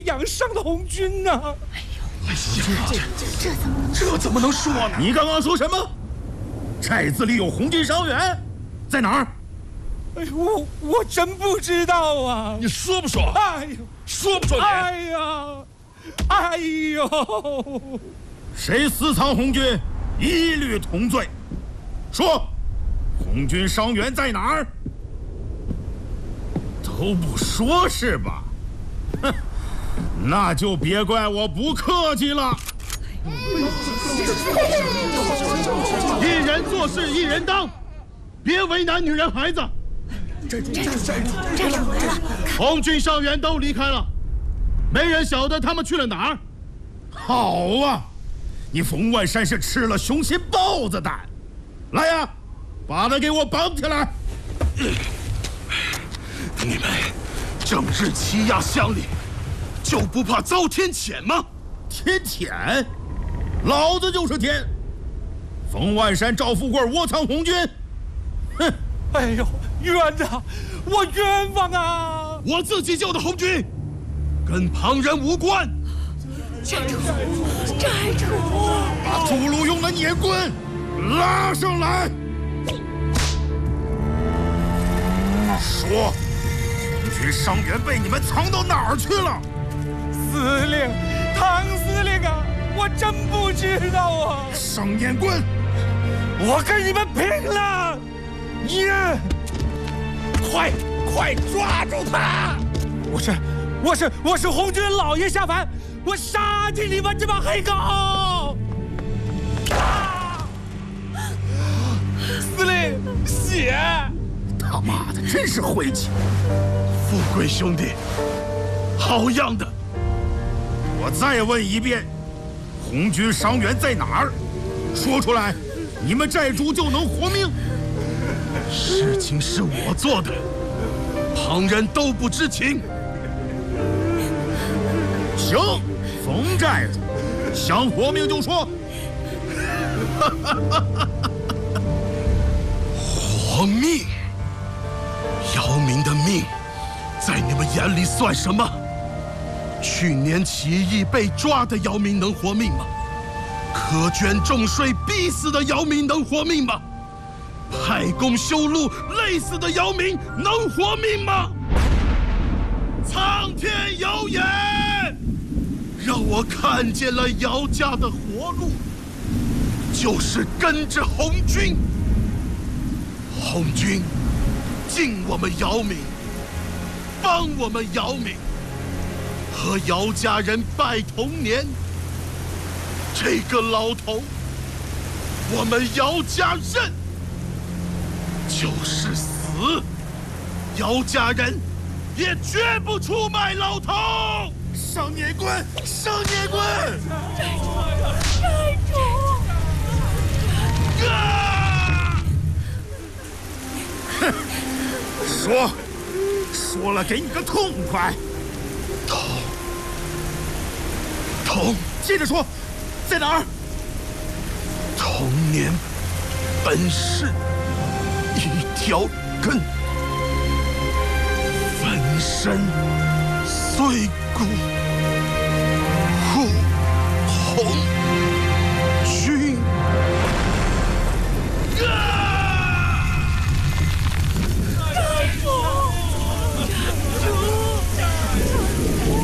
养伤的红军呢？ 哎呀，这怎么能说呢？ 你刚刚说什么？寨子里有红军伤员，在哪儿？ 哎呦，我真不知道啊！ 你说不说？ 哎呦， 说不说你？ 哎呀，哎呦！ 谁私藏红军，一律同罪。说，红军伤员在哪儿？都不说是吧？哼，那就别怪我不客气了。 一人做事一人当，别为难女人孩子。 寨主来了， 红军伤员都离开了，没人晓得他们去了哪儿。 好啊，你冯万山是吃了雄心豹子胆。来呀，把他给我绑起来。 你们整日欺压乡里，就不怕遭天谴吗？ 天谴？老子就是天！冯万山、赵富贵窝藏红军，哼！ 哎呦，冤呐！我冤枉啊！ 我自己救的红军，跟旁人无关。 寨主， 把朱路用的捻棍拉上来。说，红军伤员被你们藏到哪儿去了？ 司令，唐司令啊，我真不知道啊！ 上捻棍！ 我跟你们拼了！你，快抓住他！我是红军老爷下凡，我杀尽你们这帮黑狗！啊！司令，血！ 他妈的，真是晦气！ 富贵兄弟，好样的！ 我再问一遍，红军伤员在哪儿？说出来，你们寨主就能活命。 事情是我做的，旁人都不知情。 行，冯寨主，想活命就说。 活命？姚明的命，在你们眼里算什么？去年起义被抓的姚明能活命吗？苛捐重税逼死的姚明能活命吗？派工修路累死的姚明能活命吗？苍天有眼，让我看见了姚家的活路，就是跟着红军。红军敬我们姚明，帮我们姚明，和姚家人拜同年。这个老头，我们姚家认，就是死，姚家人也绝不出卖老头。 上捻棍！上捻棍！ 寨主！ 哼！说了，给你个痛快。 痛！ 接着说，在哪儿？ 童年本是一条根，粉身碎骨。